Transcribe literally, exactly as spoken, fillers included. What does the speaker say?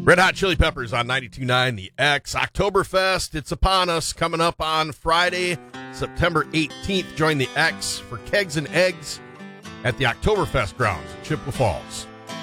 Red Hot Chili Peppers on ninety-two point nine The X. Oktoberfest, it's upon us, coming up on Friday, September eighteenth. Join The X for Kegs and Eggs at the Oktoberfest grounds in Chippewa Falls.